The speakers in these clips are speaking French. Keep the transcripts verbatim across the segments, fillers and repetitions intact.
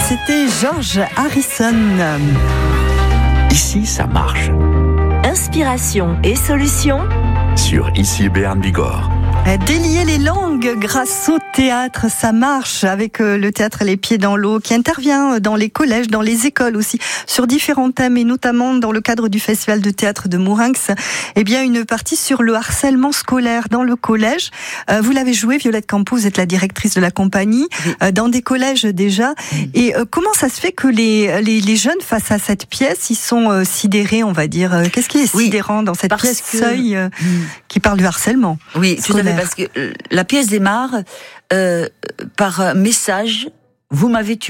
c'était George Harrison. Ici, ça marche. Inspiration et solutions Sur Ici Béarn Bigorre. Délier les langues grâce au théâtre, ça marche avec le théâtre Les Pieds dans l'eau qui intervient dans les collèges, dans les écoles aussi, sur différents thèmes et notamment dans le cadre du festival de théâtre de Mourinx, eh bien une partie sur le harcèlement scolaire dans le collège. Euh, vous l'avez joué, Violette Campo, vous êtes la directrice de la compagnie, oui. euh, dans des collèges déjà. Oui. Et euh, comment ça se fait que les, les, les jeunes face à cette pièce, ils sont euh, sidérés, on va dire. Qu'est-ce qui est oui, sidérant dans cette pièce que... Seuil euh, mmh. qui parle du harcèlement Oui, scolaire. Tout à fait. Parce que la pièce démarre euh, par un message « Vous m'avez tué ».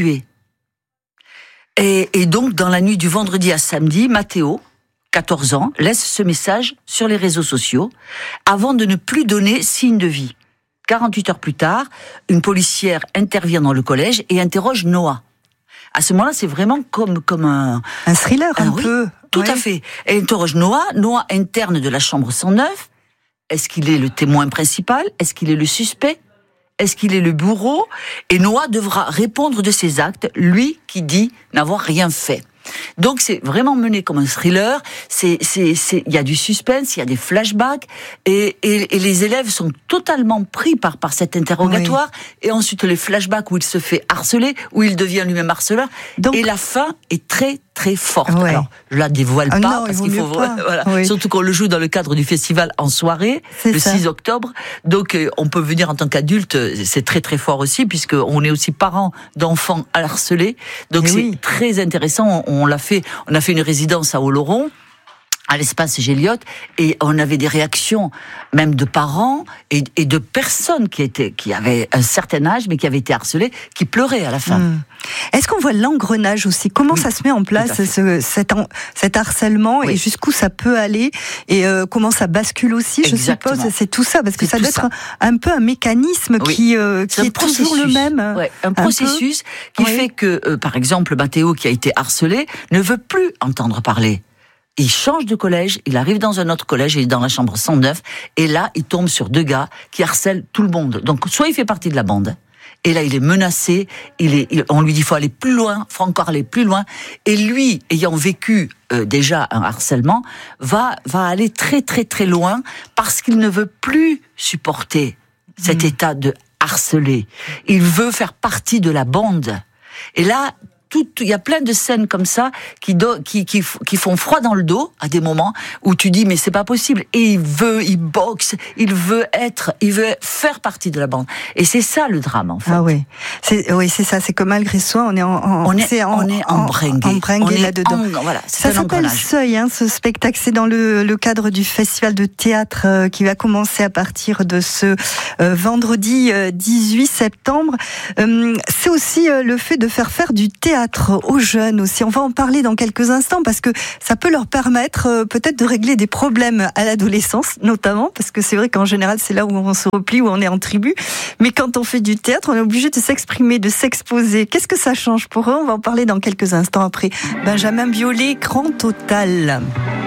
Et, et donc, dans la nuit du vendredi à samedi, Mathéo, quatorze ans, laisse ce message sur les réseaux sociaux avant de ne plus donner signe de vie. quarante-huit heures plus tard, une policière intervient dans le collège et interroge Noah. À ce moment-là, c'est vraiment comme, comme un... Un thriller, un, un oui, peu. Tout ouais. à fait. Elle interroge Noah, Noah interne de la chambre cent neuf. Est-ce qu'il est le témoin principal ? Est-ce qu'il est le suspect ? Est-ce qu'il est le bourreau ? Et Noah devra répondre de ses actes, lui qui dit n'avoir rien fait. Donc c'est vraiment mené comme un thriller, c'est, c'est, c'est, il y a du suspense, il y a des flashbacks, et, et, et les élèves sont totalement pris par, par cet interrogatoire, oui. Et ensuite les flashbacks où il se fait harceler, où il devient lui-même harceleur, donc... et la fin est très très forte. Ouais. Alors, je la dévoile pas, ah non, parce qu'il faut, voilà, oui. Surtout qu'on le joue dans le cadre du festival en soirée, c'est le ça. six octobre, donc euh, on peut venir en tant qu'adulte, c'est très très fort aussi, puisqu'on est aussi parents d'enfants harcelés, donc et c'est oui. très intéressant, on, on l'a fait, on a fait une résidence à Oloron, à l'espace Géliot, et on avait des réactions même de parents et, et de personnes qui étaient, qui avaient un certain âge mais qui avaient été harcelées, qui pleuraient à la fin. Mmh. Est-ce qu'on voit l'engrenage aussi ? Comment oui, ça se met en place ce, cet, en, cet harcèlement oui. et jusqu'où ça peut aller et euh, comment ça bascule aussi ? Exactement. Je suppose c'est tout ça parce que c'est ça doit être un, un peu un mécanisme oui. qui, euh, qui est toujours le même. Ouais, un, un processus peu. qui oui. fait que euh, par exemple Mathéo qui a été harcelé ne veut plus entendre parler. Il change de collège, il arrive dans un autre collège, il est dans la chambre cent neuf, et là, il tombe sur deux gars qui harcèlent tout le monde. Donc, soit il fait partie de la bande, et là, il est menacé, il est, il, on lui dit, faut aller plus loin, faut encore aller plus loin, et lui, ayant vécu euh, déjà un harcèlement, va, va aller très très très loin, parce qu'il ne veut plus supporter cet mmh. état de harcelé. Il veut faire partie de la bande. Et là, il y a plein de scènes comme ça qui, do, qui, qui, qui font froid dans le dos à des moments où tu dis mais c'est pas possible. Et il veut, il boxe, il veut être, il veut faire partie de la bande. Et c'est ça le drame en fait. Ah oui, c'est, oui c'est ça, c'est que malgré soi on est en, en on est, en, on est embringué, embringué là-dedans. En, voilà, ça s'appelle Seuil, hein, ce spectacle. C'est dans le, le cadre du festival de théâtre euh, qui va commencer à partir de ce euh, vendredi euh, dix-huit septembre. Euh, c'est aussi euh, le fait de faire faire du théâtre aux jeunes aussi. On va en parler dans quelques instants parce que ça peut leur permettre euh, peut-être de régler des problèmes à l'adolescence, notamment parce que c'est vrai qu'en général c'est là où on se replie, où on est en tribu. Mais quand on fait du théâtre, on est obligé de s'exprimer, de s'exposer. Qu'est-ce que ça change pour eux ? On va en parler dans quelques instants après. Benjamin Biolay, Grand Total.